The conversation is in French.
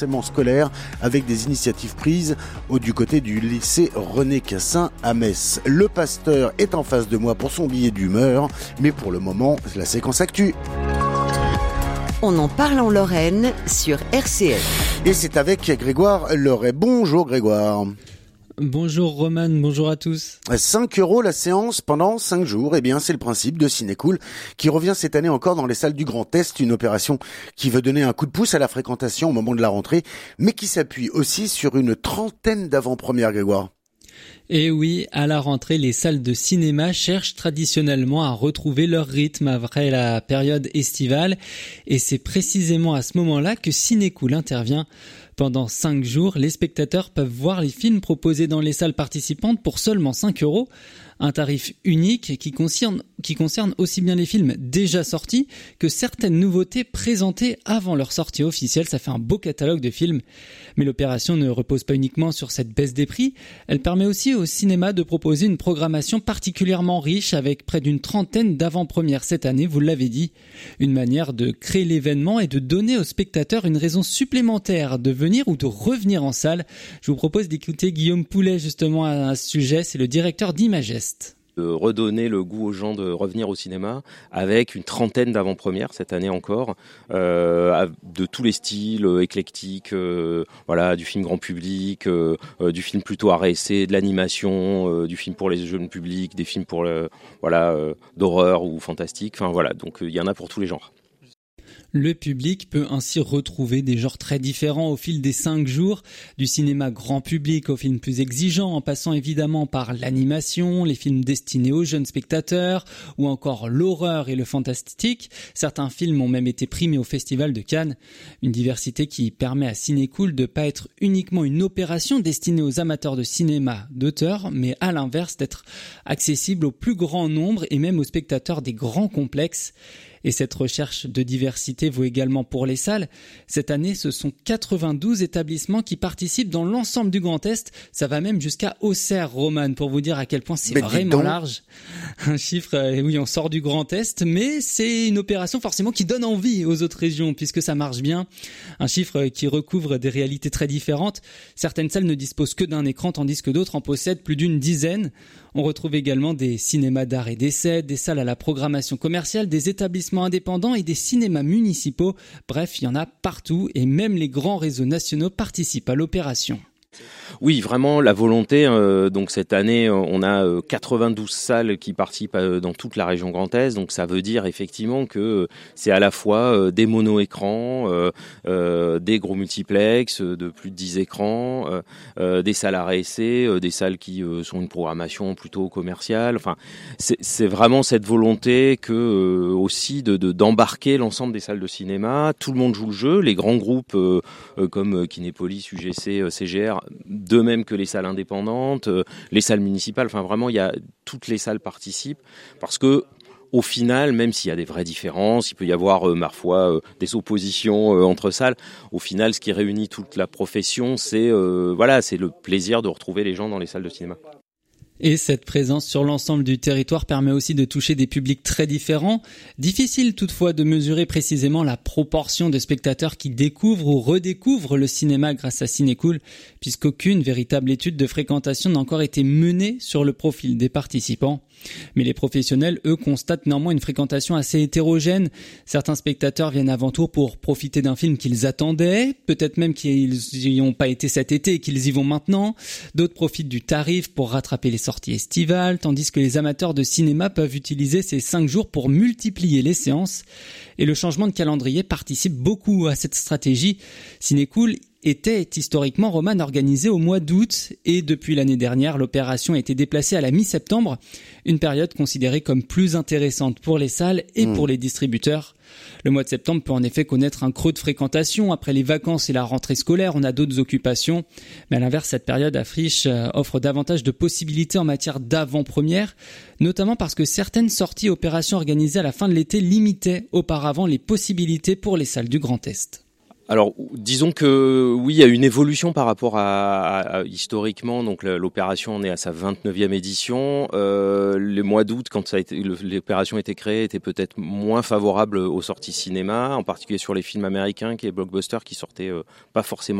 scolaire avec des initiatives prises du côté du lycée René Cassin à Metz. Le pasteur est en face de moi pour son billet d'humeur, mais pour le moment, la séquence actu. On en parle en Lorraine sur RCF. Et c'est avec Grégoire Leray. Bonjour Grégoire. Bonjour Roman, bonjour à tous. 5 € la séance pendant 5 jours. Eh bien, c'est le principe de Cinécool qui revient cette année encore dans les salles du Grand Est. Une opération qui veut donner un coup de pouce à la fréquentation au moment de la rentrée, mais qui s'appuie aussi sur une trentaine d'avant-premières, Grégoire. Et oui, à la rentrée, les salles de cinéma cherchent traditionnellement à retrouver leur rythme après la période estivale. Et c'est précisément à ce moment-là que Cinécool intervient. Pendant 5 jours, les spectateurs peuvent voir les films proposés dans les salles participantes pour seulement 5 €. Un tarif unique qui concerne aussi bien les films déjà sortis que certaines nouveautés présentées avant leur sortie officielle. Ça fait un beau catalogue de films. Mais l'opération ne repose pas uniquement sur cette baisse des prix. Elle permet aussi au cinéma de proposer une programmation particulièrement riche avec près d'une trentaine d'avant-premières cette année, vous l'avez dit. Une manière de créer l'événement et de donner aux spectateurs une raison supplémentaire de venir ou de revenir en salle. Je vous propose d'écouter Guillaume Poulet justement à ce sujet. C'est le directeur d'Imagest. De redonner le goût aux gens de revenir au cinéma avec une trentaine d'avant-premières cette année encore, de tous les styles, éclectiques, du film grand public, du film plutôt art et essai, de l'animation, du film pour les jeunes publics, des films pour d'horreur ou fantastique. Donc il y en a pour tous les genres. Le public peut ainsi retrouver des genres très différents au fil des 5 jours, du cinéma grand public aux films plus exigeants, en passant évidemment par l'animation, les films destinés aux jeunes spectateurs, ou encore l'horreur et le fantastique. Certains films ont même été primés au Festival de Cannes. Une diversité qui permet à Cinécool de ne pas être uniquement une opération destinée aux amateurs de cinéma d'auteur, mais à l'inverse d'être accessible au plus grand nombre et même aux spectateurs des grands complexes. Et cette recherche de diversité vaut également pour les salles. Cette année, ce sont 92 établissements qui participent dans l'ensemble du Grand Est. Ça va même jusqu'à Auxerre, Roman, pour vous dire à quel point c'est vraiment large. Un chiffre, oui, on sort du Grand Est, mais c'est une opération forcément qui donne envie aux autres régions, puisque ça marche bien. Un chiffre qui recouvre des réalités très différentes. Certaines salles ne disposent que d'un écran, tandis que d'autres en possèdent plus d'une dizaine. On retrouve également des cinémas d'art et d'essai, des salles à la programmation commerciale, des établissements indépendants et des cinémas municipaux. Bref, il y en a partout et même les grands réseaux nationaux participent à l'opération. Oui, vraiment la volonté. Donc cette année, on a 92 salles qui participent dans toute la région Grand Est. Donc ça veut dire effectivement que c'est à la fois des mono-écrans, des gros multiplex de plus de 10 écrans, des salles à essai, des salles qui sont une programmation plutôt commerciale. Enfin, c'est vraiment cette volonté que aussi d'embarquer l'ensemble des salles de cinéma. Tout le monde joue le jeu. Les grands groupes comme Kinépolis, UGC, CGR. De même que les salles indépendantes, les salles municipales, vraiment toutes les salles participent parce que au final, même s'il y a des vraies différences, il peut y avoir parfois des oppositions entre salles. Au final, ce qui réunit toute la profession, c'est le plaisir de retrouver les gens dans les salles de cinéma. Et cette présence sur l'ensemble du territoire permet aussi de toucher des publics très différents. Difficile toutefois de mesurer précisément la proportion de spectateurs qui découvrent ou redécouvrent le cinéma grâce à Cinécool, puisqu'aucune véritable étude de fréquentation n'a encore été menée sur le profil des participants. Mais les professionnels, eux, constatent néanmoins une fréquentation assez hétérogène. Certains spectateurs viennent avant tout pour profiter d'un film qu'ils attendaient, peut-être même qu'ils n'y ont pas été cet été et qu'ils y vont maintenant. D'autres profitent du tarif pour rattraper les sorties estivales, tandis que les amateurs de cinéma peuvent utiliser ces 5 jours pour multiplier les séances. Et le changement de calendrier participe beaucoup à cette stratégie. Cinécool était historiquement, Roman, organisé au mois d'août et depuis l'année dernière, l'opération a été déplacée à la mi-septembre, une période considérée comme plus intéressante pour les salles et pour les distributeurs. Le mois de septembre peut en effet connaître un creux de fréquentation. Après les vacances et la rentrée scolaire, on a d'autres occupations. Mais à l'inverse, cette période offre davantage de possibilités en matière d'avant-première, notamment parce que certaines sorties et opérations organisées à la fin de l'été limitaient auparavant les possibilités pour les salles du Grand Est. Alors, disons que oui, il y a une évolution par rapport à historiquement. Donc, l'opération en est à sa 29e édition. Le mois d'août, quand l'opération a été créée, était peut-être moins favorable aux sorties cinéma, en particulier sur les films américains, qui est blockbusters, qui sortaient pas forcément